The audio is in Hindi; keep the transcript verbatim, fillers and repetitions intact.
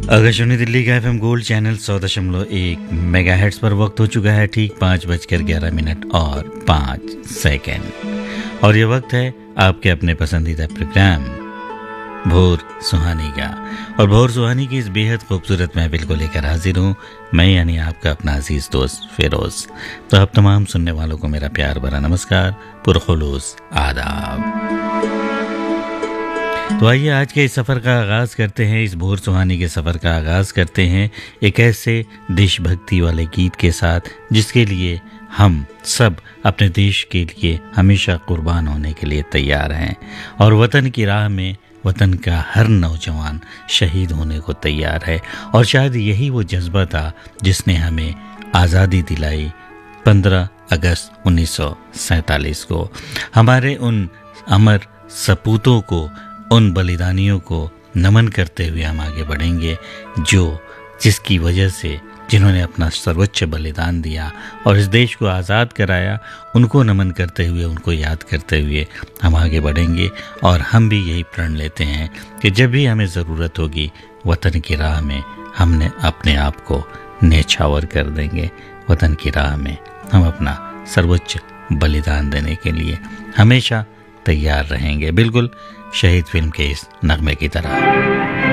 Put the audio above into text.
आकाशवाणी दिल्ली का एफएम गोल्ड चैनल सौ दशमलव एक मेगा हेड्स पर वक्त हो चुका है ठीक पाँच बजकर ग्यारह मिनट और पाँच सेकंड और ये वक्त है आपके अपने पसंदीदा प्रोग्राम भोर सुहानी का। और भोर सुहानी की इस बेहद खूबसूरत महफिल को लेकर हाजिर हूँ मैं, यानी आपका अपना अजीज दोस्त फिरोज। तो आप तमाम सुनने वालों को मेरा प्यार भरा नमस्कार, पुरखुलूस आदाब। तो आइए आज के इस सफ़र का आगाज़ करते हैं, इस भोर सुहानी के सफ़र का आगाज़ करते हैं एक ऐसे देशभक्ति वाले गीत के साथ जिसके लिए हम सब अपने देश के लिए हमेशा कुर्बान होने के लिए तैयार हैं। और वतन की राह में वतन का हर नौजवान शहीद होने को तैयार है। और शायद यही वो जज्बा था जिसने हमें आज़ादी दिलाई पंद्रह अगस्त उन्नीस सौ सैंतालीस को। हमारे उन अमर सपूतों को, उन बलिदानियों को नमन करते हुए हम आगे बढ़ेंगे, जो जिसकी वजह से जिन्होंने अपना सर्वोच्च बलिदान दिया और इस देश को आज़ाद कराया, उनको नमन करते हुए, उनको याद करते हुए हम आगे बढ़ेंगे। और हम भी यही प्रण लेते हैं कि जब भी हमें ज़रूरत होगी वतन की राह में हमने अपने आप को न्यौछावर कर देंगे। वतन की राह में हम अपना सर्वोच्च बलिदान देने के लिए हमेशा तैयार रहेंगे, बिल्कुल शहीद फिल्म के इस नगमे की तरह।